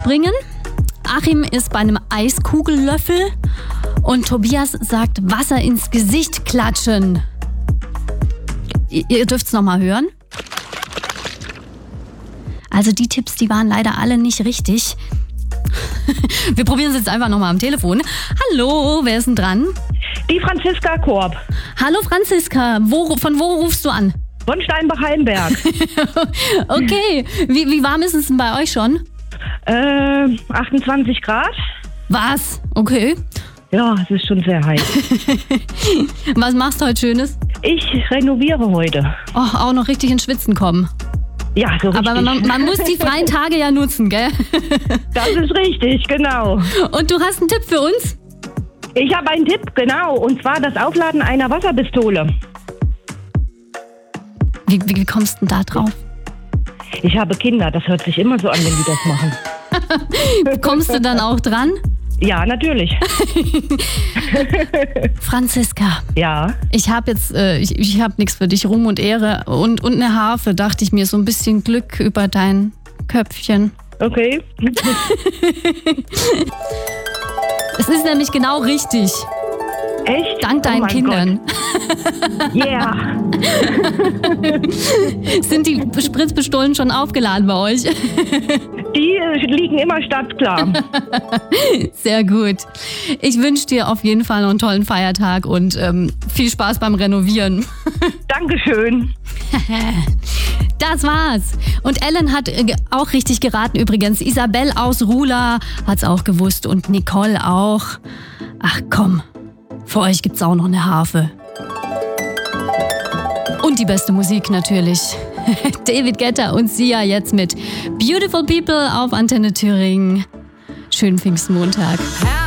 Skispringen. Achim ist bei einem Eiskugellöffel. Und Tobias sagt Wasser ins Gesicht klatschen. Ihr dürft es nochmal hören. Also die Tipps, die waren leider alle nicht richtig. Wir probieren es jetzt einfach nochmal am Telefon. Hallo, wer ist denn dran? Die Franziska Korb. Hallo Franziska, von wo rufst du an? Von Steinbach-Heimberg. Okay, wie warm ist es denn bei euch schon? 28 Grad. Was? Okay. Ja, es ist schon sehr heiß. Was machst du heute Schönes? Ich renoviere heute. Oh, auch noch richtig ins Schwitzen kommen. Ja, so richtig. Aber man muss die freien Tage ja nutzen, gell? Das ist richtig, genau. Und du hast einen Tipp für uns? Ich habe einen Tipp, genau. Und zwar das Aufladen einer Wasserpistole. Wie kommst du denn da drauf? Ich habe Kinder, das hört sich immer so an, wenn die das machen. Kommst du dann auch dran? Ja, natürlich. Franziska. Ja. Ich habe jetzt, ich habe nichts für dich, Ruhm und Ehre und eine Harfe, dachte ich mir, so ein bisschen Glück über dein Köpfchen. Okay. Es ist nämlich genau richtig. Echt? Dank deinen Kindern. Ja. Sind die Spritzpistolen schon aufgeladen bei euch? Die liegen immer startklar. Sehr gut. Ich wünsche dir auf jeden Fall noch einen tollen Feiertag und viel Spaß beim Renovieren. Dankeschön. Das war's. Und Ellen hat auch richtig geraten übrigens. Isabel aus Rula hat's auch gewusst und Nicole auch. Ach komm, für euch gibt's auch noch eine Harfe. Und die beste Musik natürlich. David Guetta und Sia jetzt mit Beautiful People auf Antenne Thüringen. Schönen Pfingstmontag.